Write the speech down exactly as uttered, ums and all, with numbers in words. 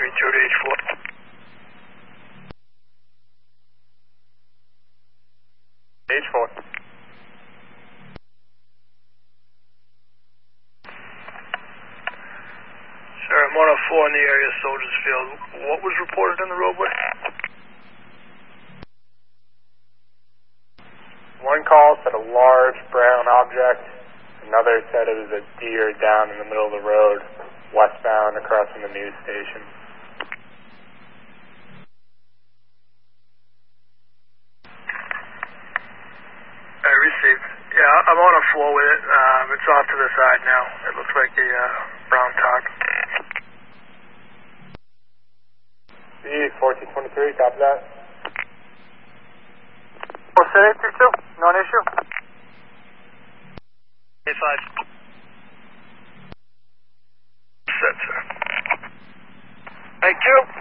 three two to H four. H four. Sir, I'm one oh four in the area of Soldiers Field. What was reported in the roadway? One call said a large brown object. Another said it was a deer down in the middle of the road, westbound across from the news station. I received. Yeah, I'm on a floor with it. Um, it's off to the side now. It looks like a uh, brown tog. C fourteen twenty-three, copy that. four seven eight two two, non-issue. A five. Set, sir. Thank you.